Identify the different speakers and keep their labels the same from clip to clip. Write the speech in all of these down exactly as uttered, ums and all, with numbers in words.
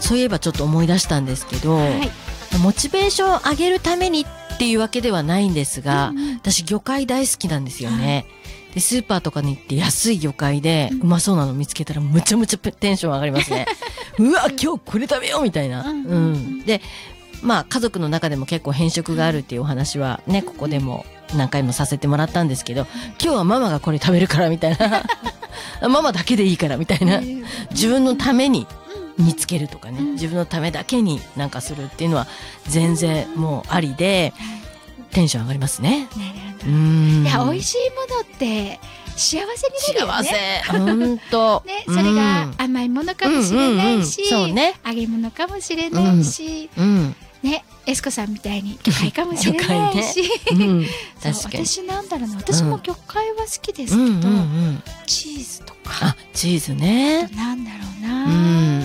Speaker 1: そういえばちょっと思い出したんですけど、はい、モチベーションを上げるためにっていうわけではないんですが、うんうん、私魚介大好きなんですよね、はい、でスーパーとかに行って安い魚介でうまそうなの見つけたらむちゃむちゃテンション上がりますねうわ今日これ食べようみたいな、うんうんうん、でまあ家族の中でも結構偏食があるっていうお話はねここでも何回もさせてもらったんですけど、今日はママがこれ食べるからみたいなママだけでいいからみたいな、自分のために煮つけるとかね、自分のためだけになんかするっていうのは全然もうありでテンション上がりますね。
Speaker 2: なるほど。うん、いや美味しいものって幸せになるよね。
Speaker 1: 幸せ本当
Speaker 2: ね、それが甘いものかもしれないし、うんうんうん、そうね、揚げ物かもしれないし、うんうんね、エスコさんみたいに魚介かもしれないし、ねうん、確かに私なんだろうな、私も魚介は好きですけど、うんうんうん、チーズとか、
Speaker 1: あチーズね、
Speaker 2: なんだろうな、うん、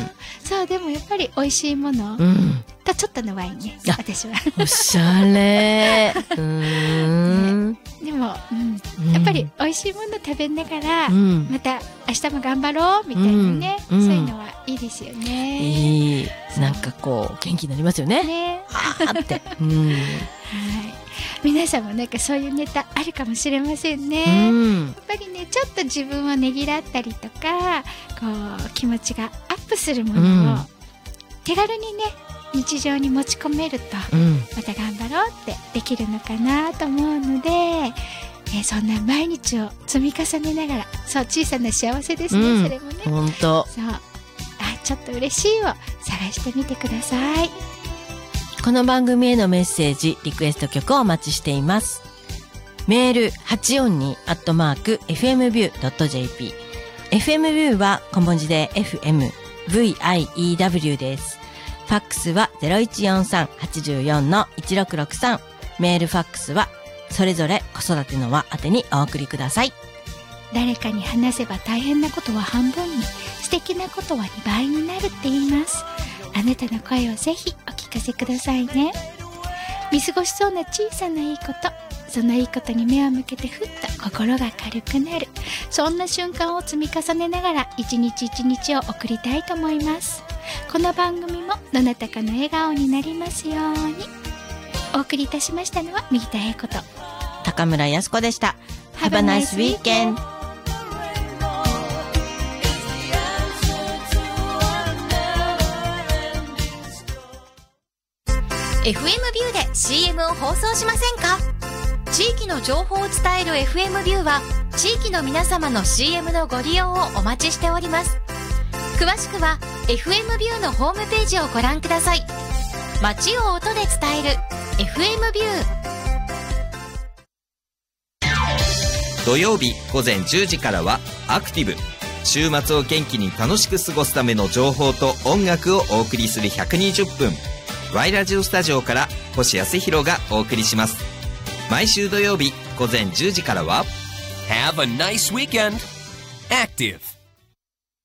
Speaker 2: そうでもやっぱり美味しいもの、うん、とちょっとのワインね、私は
Speaker 1: おしゃれうーん、
Speaker 2: ね、でも、うん、やっぱり美味しいもの食べながら、うん、また明日も頑張ろうみたいなね、うん、そういうのはいいですよね。
Speaker 1: いい、なんかこう元気になりますよね。ねあーって、うん、はい。
Speaker 2: 皆さんもなんかそういうネタあるかもしれませんね。うん、やっぱりねちょっと自分をねぎらったりとか、こう気持ちがアップするものを手軽にね日常に持ち込めると、うん、また頑張ろうってできるのかなと思うので、ね、そんな毎日を積み重ねながら、そう小さな幸せですね、うん、それもね
Speaker 1: 本当
Speaker 2: そう、あちょっと嬉しいを探してみてください。
Speaker 1: この番組へのメッセージリクエスト曲をお待ちしています。メール はちよんに アットマーク エフエムビュー ドット ジェーピー エフエムビュー は小文字で エフエムブイアイイーダブリュー です。ファックスは ゼロいちよんさん はちよん のいちろくろくさん、メールファックスはそれぞれ子育ての輪宛てにお送りください。
Speaker 2: 誰かに話せば大変なことは半分に、素敵なことはにばいになるって言います。あなたの声をぜひお聞かせくださいね。見過ごしそうな小さないいこと、そのいいことに目を向けてふっと心が軽くなる、そんな瞬間を積み重ねながら一日一日を送りたいと思います。この番組もどなたかの笑顔になりますように。お送りいたしましたのは右田英子と
Speaker 1: 高村康子でした。 Have a nice weekend。
Speaker 3: エフエム ビューで シーエム を放送しませんか？地域の情報を伝える エフエム ビューは地域の皆様の シーエム のご利用をお待ちしております。詳しくは エフエム ビューのホームページをご覧ください。街を音で伝える エフエム ビュー。
Speaker 4: 土曜日午前じゅうじからはアクティブ、週末を元気に楽しく過ごすための情報と音楽をお送りするひゃくにじゅっぷん、ワイラジオスタジオから星康弘がお送りします。毎週土曜日午前じゅうじからは
Speaker 5: Have a nice weekend! Active